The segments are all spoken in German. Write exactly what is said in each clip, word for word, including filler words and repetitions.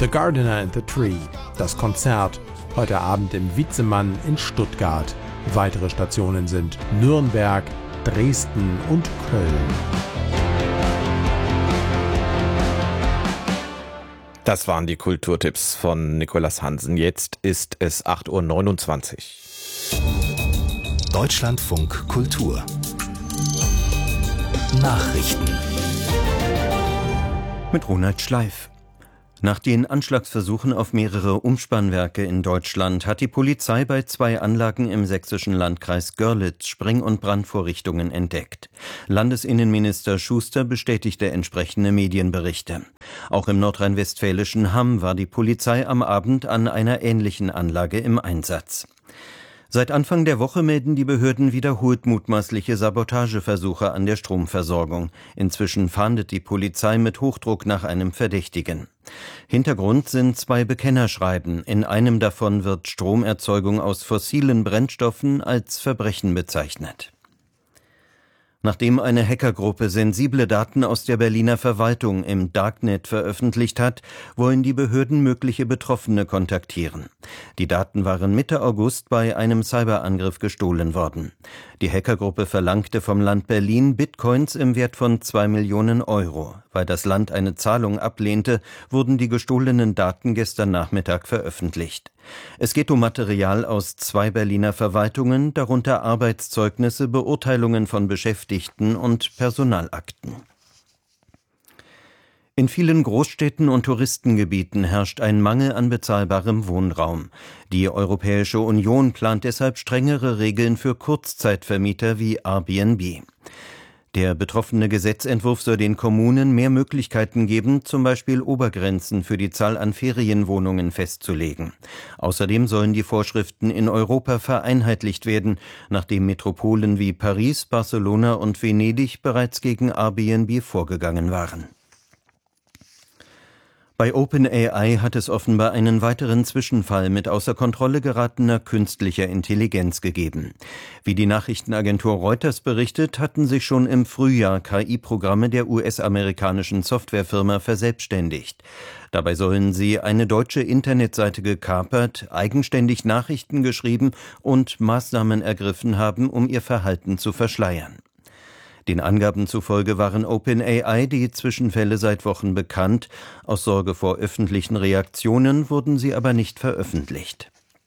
The Gardener and the Tree, das Konzert, heute Abend im Witzemann in Stuttgart. Weitere Stationen sind Nürnberg, Dresden und Köln. Das waren die Kulturtipps von Nicolas Hansen. Jetzt ist es acht Uhr neunundzwanzig. Deutschlandfunk Kultur Nachrichten mit Ronald Schleif. Nach den Anschlagsversuchen auf mehrere Umspannwerke in Deutschland hat die Polizei bei zwei Anlagen im sächsischen Landkreis Görlitz Spreng- und Brandvorrichtungen entdeckt. Landesinnenminister Schuster bestätigte entsprechende Medienberichte. Auch im nordrhein-westfälischen Hamm war die Polizei am Abend an einer ähnlichen Anlage im Einsatz. Seit Anfang der Woche melden die Behörden wiederholt mutmaßliche Sabotageversuche an der Stromversorgung. Inzwischen fahndet die Polizei mit Hochdruck nach einem Verdächtigen. Hintergrund sind zwei Bekennerschreiben. In einem davon wird Stromerzeugung aus fossilen Brennstoffen als Verbrechen bezeichnet. Nachdem eine Hackergruppe sensible Daten aus der Berliner Verwaltung im Darknet veröffentlicht hat, wollen die Behörden mögliche Betroffene kontaktieren. Die Daten waren Mitte August bei einem Cyberangriff gestohlen worden. Die Hackergruppe verlangte vom Land Berlin Bitcoins im Wert von zwei Millionen Euro. Weil das Land eine Zahlung ablehnte, wurden die gestohlenen Daten gestern Nachmittag veröffentlicht. Es geht um Material aus zwei Berliner Verwaltungen, darunter Arbeitszeugnisse, Beurteilungen von Beschäftigten und Personalakten. In vielen Großstädten und Touristengebieten herrscht ein Mangel an bezahlbarem Wohnraum. Die Europäische Union plant deshalb strengere Regeln für Kurzzeitvermieter wie Airbnb. Der betroffene Gesetzentwurf soll den Kommunen mehr Möglichkeiten geben, zum Beispiel Obergrenzen für die Zahl an Ferienwohnungen festzulegen. Außerdem sollen die Vorschriften in Europa vereinheitlicht werden, nachdem Metropolen wie Paris, Barcelona und Venedig bereits gegen Airbnb vorgegangen waren. Bei OpenAI hat es offenbar einen weiteren Zwischenfall mit außer Kontrolle geratener künstlicher Intelligenz gegeben. Wie die Nachrichtenagentur Reuters berichtet, hatten sich schon im Frühjahr K I-Programme der U S-amerikanischen Softwarefirma verselbstständigt. Dabei sollen sie eine deutsche Internetseite gekapert, eigenständig Nachrichten geschrieben und Maßnahmen ergriffen haben, um ihr Verhalten zu verschleiern. Den Angaben zufolge waren OpenAI die Zwischenfälle seit Wochen bekannt. Aus Sorge vor öffentlichen Reaktionen wurden sie aber nicht veröffentlicht.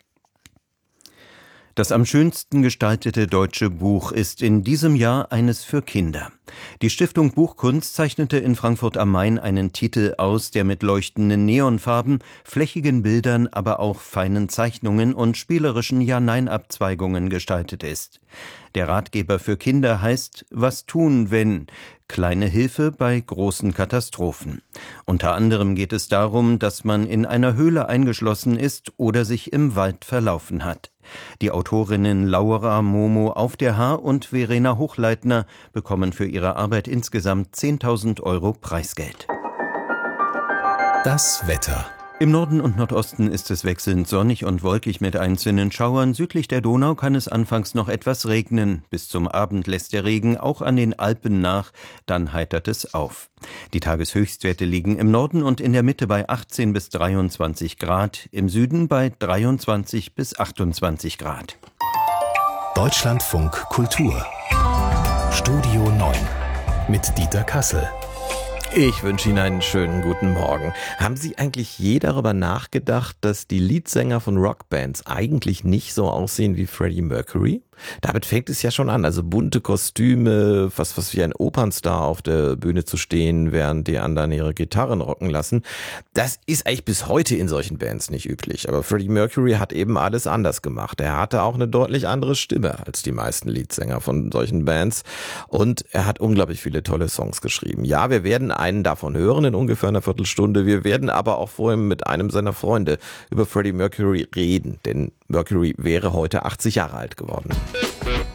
Das am schönsten gestaltete deutsche Buch ist in diesem Jahr eines für Kinder. Die Stiftung Buchkunst zeichnete in Frankfurt am Main einen Titel aus, der mit leuchtenden Neonfarben, flächigen Bildern, aber auch feinen Zeichnungen und spielerischen Ja-Nein-Abzweigungen gestaltet ist. Der Ratgeber für Kinder heißt »Was tun, wenn? Kleine Hilfe bei großen Katastrophen«. Unter anderem geht es darum, dass man in einer Höhle eingeschlossen ist oder sich im Wald verlaufen hat. Die Autorinnen Laura Momo auf der Haar und Verena Hochleitner bekommen für ihre Arbeit insgesamt zehntausend Euro Preisgeld. Das Wetter. Im Norden und Nordosten ist es wechselnd sonnig und wolkig mit einzelnen Schauern. Südlich der Donau kann es anfangs noch etwas regnen. Bis zum Abend lässt der Regen auch an den Alpen nach, dann heitert es auf. Die Tageshöchstwerte liegen im Norden und in der Mitte bei achtzehn bis dreiundzwanzig Grad, im Süden bei dreiundzwanzig bis achtundzwanzig Grad. Deutschlandfunk Kultur Studio neun mit Dieter Kassel. Ich wünsche Ihnen einen schönen guten Morgen. Haben Sie eigentlich je darüber nachgedacht, dass die Leadsänger von Rockbands eigentlich nicht so aussehen wie Freddie Mercury? Damit fängt es ja schon an, also bunte Kostüme, was, was wie ein Opernstar auf der Bühne zu stehen, während die anderen ihre Gitarren rocken lassen. Das ist eigentlich bis heute in solchen Bands nicht üblich, aber Freddie Mercury hat eben alles anders gemacht. Er hatte auch eine deutlich andere Stimme als die meisten Leadsänger von solchen Bands und er hat unglaublich viele tolle Songs geschrieben. Ja, wir werden einen davon hören in ungefähr einer Viertelstunde, wir werden aber auch vorhin mit einem seiner Freunde über Freddie Mercury reden, denn Mercury wäre heute achtzig Jahre alt geworden.